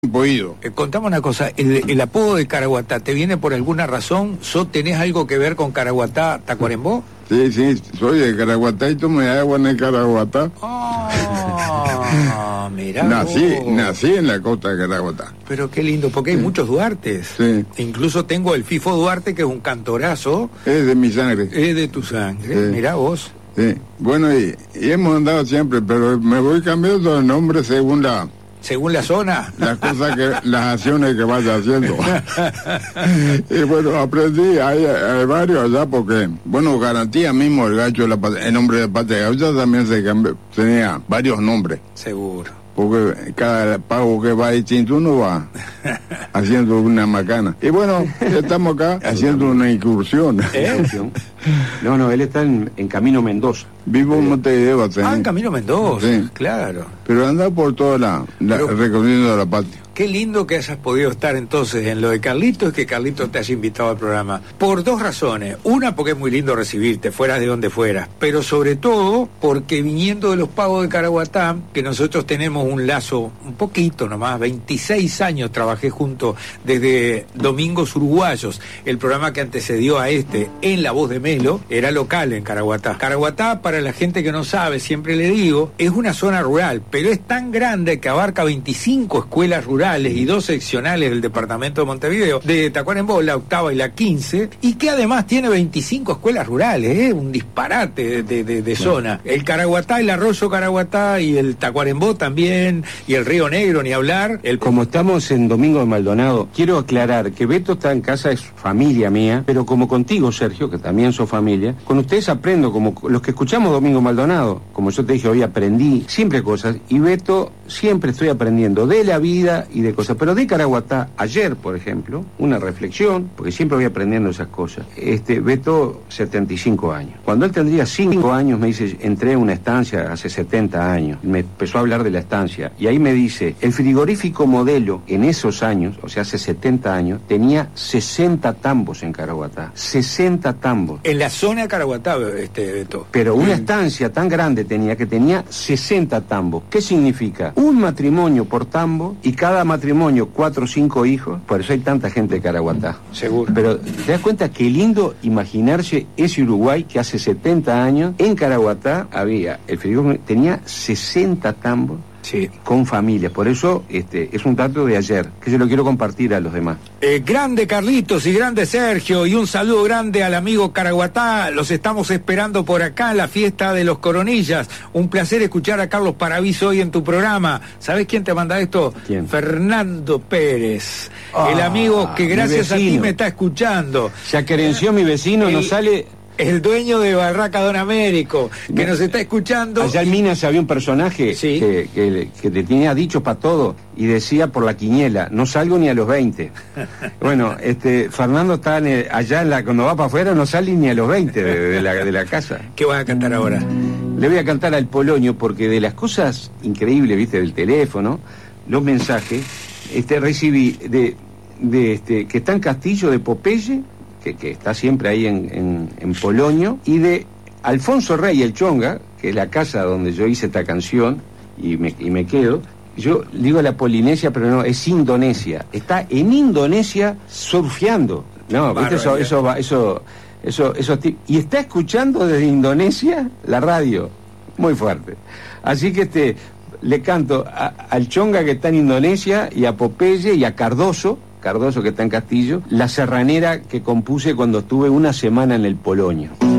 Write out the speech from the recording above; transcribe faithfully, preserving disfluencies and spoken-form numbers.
Podido. Eh, contame una cosa, el, el apodo de Caraguatá, ¿te viene por alguna razón? ¿So tenés algo que ver con Caraguatá, Tacuarembó? Sí, sí, soy de Caraguatá y tomo agua en el Caraguatá. Ah, mirá Nací, vos. nací en la costa de Caraguatá. Pero qué lindo, porque hay Sí. muchos Duartes. Sí. Incluso tengo el Fifo Duarte, que es un cantorazo, Es de mi sangre. es de tu sangre. Sí. Mirá vos. Sí. Bueno, y, y hemos andado siempre, pero me voy cambiando el nombre según la... Según la zona. las cosas que, las acciones que vaya haciendo. Y bueno, aprendí, hay, hay varios allá porque, bueno, Garantía mismo, el gacho, la, el nombre de Patria Gaucha también se cambió, tenía varios nombres, Seguro. porque cada pago que va distinto uno va haciendo una macana. Y bueno, estamos acá haciendo una incursión. ¿Eh? No, no, él está en, en Camino Mendoza. Vivo en Montevideo, ¿sí? Ah, en Camino Mendoza, Sí. claro. Pero anda por toda la, la Pero- recorriendo la patria. Qué lindo que hayas podido estar entonces en lo de Carlitos y que Carlitos te haya invitado al programa. Por dos razones. Una, porque es muy lindo recibirte, fueras de donde fueras. Pero sobre todo, porque viniendo de los pagos de Caraguatá, que nosotros tenemos un lazo, un poquito nomás, veintiséis años trabajé junto desde Domingos Uruguayos. El programa que antecedió a este, En la Voz de Melo, era local en Caraguatá. Caraguatá, para la gente que no sabe, siempre le digo, es una zona rural, pero es tan grande que abarca veinticinco escuelas rurales y dos seccionales del departamento de Montevideo, de Tacuarembó, la octava y la quince, y que además tiene veinticinco escuelas rurales, ¿eh? Un disparate de, de, de, de zona. El Caraguatá, el arroyo Caraguatá y el Tacuarembó también, y el Río Negro, ni hablar. El... Como estamos en Domingo de Maldonado, quiero aclarar que Beto está en casa, es familia mía, pero como contigo, Sergio, que también sos familia, con ustedes aprendo, como los que escuchamos Domingo Maldonado, como yo te dije hoy, aprendí siempre cosas, y Beto, siempre estoy aprendiendo de la vida y de cosas, pero de Caraguatá, ayer, por ejemplo, una reflexión, porque siempre voy aprendiendo esas cosas. Este, Beto, setenta y cinco años. Cuando él tendría cinco años, me dice, entré a una estancia hace setenta años, me empezó a hablar de la estancia, y ahí me dice, el frigorífico modelo, en esos años, o sea, hace setenta años, tenía sesenta tambos en Caraguatá, sesenta tambos. En la zona de Caraguatá, este, Beto. Pero una estancia tan grande tenía que tenía sesenta tambos. ¿Qué significa? Un matrimonio por tambo y cada matrimonio cuatro o cinco hijos. Por eso hay tanta gente de Caraguatá. Seguro. Pero te das cuenta qué lindo imaginarse ese Uruguay que hace setenta años en Caraguatá había, el frigorífico tenía sesenta tambos. Sí. Con familias, por eso este es un dato de ayer, que yo lo quiero compartir a los demás. Eh, grande Carlitos y grande Sergio, y un saludo grande al amigo Caraguatá. Los estamos esperando por acá en la fiesta de los Coronillas. Un placer escuchar a Carlos Paraviso hoy en tu programa. ¿Sabés quién te manda esto? ¿Quién? Fernando Pérez, Ah, el amigo que mi gracias a ti vecino. me está escuchando. Se acrenció mi vecino, El- nos sale... El dueño de Barraca Don Américo, que nos está escuchando. Allá en Minas había un personaje Sí. que, que, que te tenía dichos para todo y decía por la quiniela, no salgo ni a los veinte. Bueno, este Fernando está en el- allá en la, cuando va para afuera no sale ni a los veinte de, de la, de la casa. ¿Qué vas a cantar ahora? Le voy a cantar al Polonio porque de las cosas increíbles, viste, del teléfono, los mensajes, este recibí de, de este, que está en Castillo de Popeye, que, que está siempre ahí en, en, en Polonio, y de Alfonso Rey, el Chonga, que es la casa donde yo hice esta canción, y me, y me quedo. Yo digo la Polinesia, pero no, es Indonesia. Está en Indonesia surfeando. No, ¿viste? Eso, eso, va- eso, eso, eso, ti- y está escuchando desde Indonesia la radio. Muy fuerte. Así que este le canto a- al Chonga que está en Indonesia, y a Popeye y a Cardoso, Cardoso que está en Castillo, la serranera que compuse cuando estuve una semana en el Polonio.